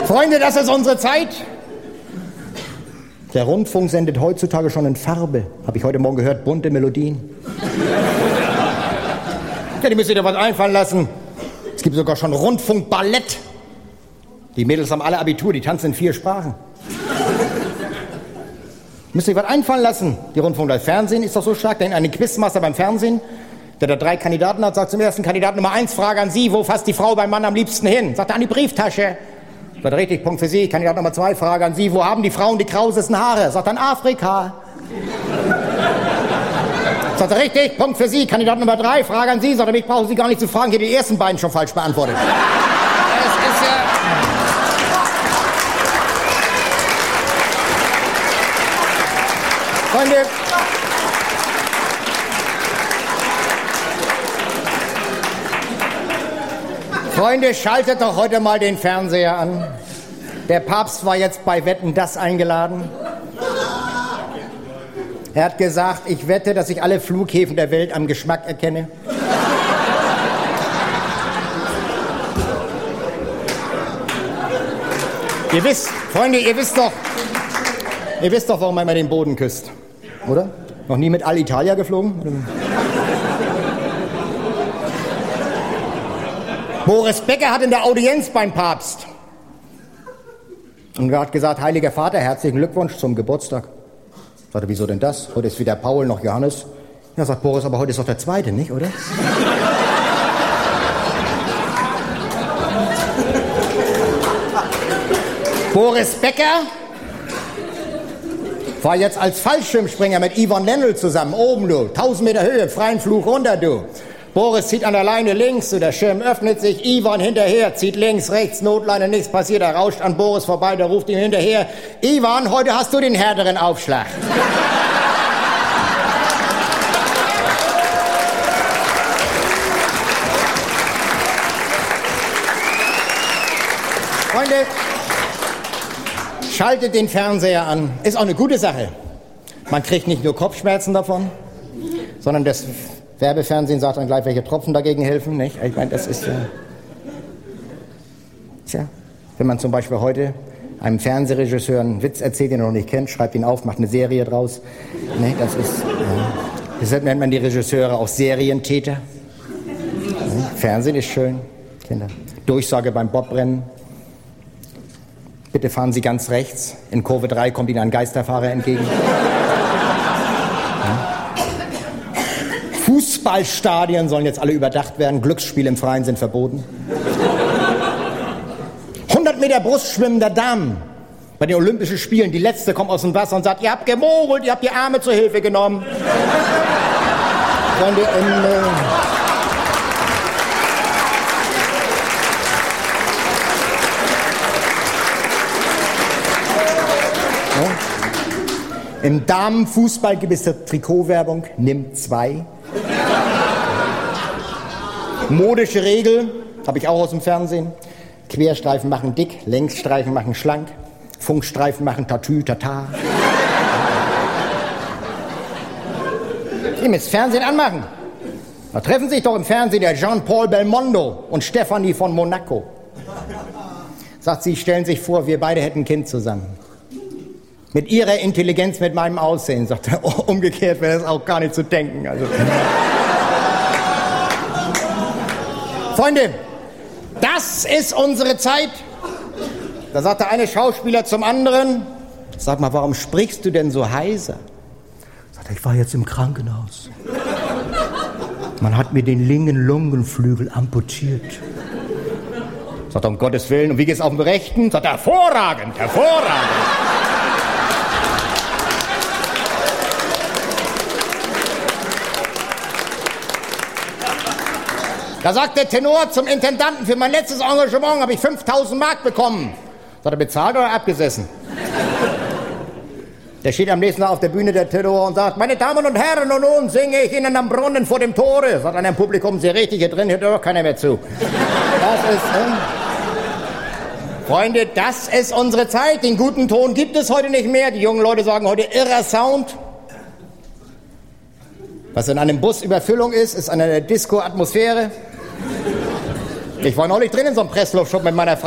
Freunde, das ist unsere Zeit. Der Rundfunk sendet heutzutage schon in Farbe. Habe ich heute Morgen gehört, bunte Melodien. Ja, die müssen sich doch was einfallen lassen. Es gibt sogar schon Rundfunkballett. Die Mädels haben alle Abitur, die tanzen in 4 Sprachen. Müsst sich was einfallen lassen. Die Rundfunk, das Fernsehen ist doch so stark. Denn ein Quizmaster beim Fernsehen, der da 3 Kandidaten hat, sagt zum ersten Kandidaten Nummer 1, Frage an Sie, wo fasst die Frau beim Mann am liebsten hin? Sagt er, an die Brieftasche. Sagt er, richtig, Punkt für Sie. Kandidat Nummer 2, Frage an Sie, wo haben die Frauen die krausesten Haare? Sagt er, in Afrika. Sagt er, richtig, Punkt für Sie. Kandidat Nummer 3, Frage an Sie. Sagt er, mich brauchen Sie gar nicht zu fragen, hier die ersten beiden schon falsch beantwortet. Es ist ja... Freunde, schaltet doch heute mal den Fernseher an. Der Papst war jetzt bei Wetten, das eingeladen. Er hat gesagt, ich wette, dass ich alle Flughäfen der Welt am Geschmack erkenne. Ihr wisst, Freunde, ihr wisst doch, warum man immer den Boden küsst, oder? Noch nie mit Alitalia geflogen? Boris Becker hat in der Audienz beim Papst und er hat gesagt, Heiliger Vater, herzlichen Glückwunsch zum Geburtstag. Sagt er, wieso denn das? Heute ist weder Paul noch Johannes. Ja, sagt Boris, aber heute ist doch der Zweite, nicht, oder? Boris Becker war jetzt als Fallschirmspringer mit Yvonne Lendl zusammen, oben, du, 1000 Meter Höhe, freien Flug runter, du. Boris zieht an der Leine links, der Schirm öffnet sich, Yvonne hinterher, zieht links, rechts, Notleine, nichts passiert, er rauscht an Boris vorbei, der ruft ihm hinterher, Yvonne, heute hast du den härteren Aufschlag. Freunde, schaltet den Fernseher an, ist auch eine gute Sache. Man kriegt nicht nur Kopfschmerzen davon, sondern das Werbefernsehen sagt dann gleich, welche Tropfen dagegen helfen, nicht? Ich meine, das ist ja... Tja, wenn man zum Beispiel heute einem Fernsehregisseur einen Witz erzählt, den er noch nicht kennt, schreibt ihn auf, macht eine Serie draus. Ne, das ist... Ja. Deshalb nennt man die Regisseure auch Serientäter. Ne? Fernsehen ist schön, Kinder. Durchsage beim Bobrennen. Bitte fahren Sie ganz rechts. In Kurve 3 kommt Ihnen ein Geisterfahrer entgegen. Fußballstadien sollen jetzt alle überdacht werden. Glücksspiele im Freien sind verboten. 100 Meter Brustschwimmen der Damen bei den Olympischen Spielen. Die letzte kommt aus dem Wasser und sagt, ihr habt gemogelt, ihr habt die Arme zur Hilfe genommen. Freunde, im Damenfußball gibt es die Trikotwerbung, nimm 2. Modische Regel, habe ich auch aus dem Fernsehen. Querstreifen machen dick, Längsstreifen machen schlank, Funkstreifen machen Tatü, Tata. Ihr müsst Fernsehen anmachen. Da treffen sich doch im Fernsehen der Jean-Paul Belmondo und Stefanie von Monaco. Sagt sie, stellen sich vor, wir beide hätten ein Kind zusammen. Mit ihrer Intelligenz, mit meinem Aussehen, sagt er. Oh, umgekehrt wäre das auch gar nicht zu denken. Also. Freunde, das ist unsere Zeit. Da sagt der eine Schauspieler zum anderen, sag mal, warum sprichst du denn so heiser? Sagt er, ich war jetzt im Krankenhaus. Man hat mir den linken Lungenflügel amputiert. Sagt er, um Gottes Willen, und wie geht's auf dem Rechten? Sagt er, hervorragend, hervorragend. Da sagt der Tenor zum Intendanten, für mein letztes Engagement habe ich 5.000 Mark bekommen. Hat er bezahlt oder abgesessen? Der steht am nächsten Tag auf der Bühne, der Tenor, und sagt, meine Damen und Herren, und nun singe ich Ihnen am Brunnen vor dem Tore. Sagt einer im Publikum, Sie richtig, hier drin hört doch keiner mehr zu. Das ist... Freunde, das ist unsere Zeit. Den guten Ton gibt es heute nicht mehr. Die jungen Leute sagen heute irrer Sound. Was in einem Bus Überfüllung ist eine Disco-Atmosphäre. Ich war neulich drin in so einem Pressluftshop mit meiner Frau.